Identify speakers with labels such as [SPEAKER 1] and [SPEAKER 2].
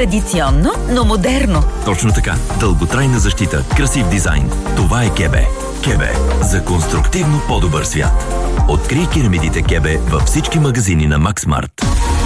[SPEAKER 1] Традиционно, но модерно.
[SPEAKER 2] Точно така. Дълготрайна защита, красив дизайн. Това е КЕБЕ. КЕБЕ. За конструктивно по-добър свят. Открий керамидите КЕБЕ във всички магазини на Максмарт.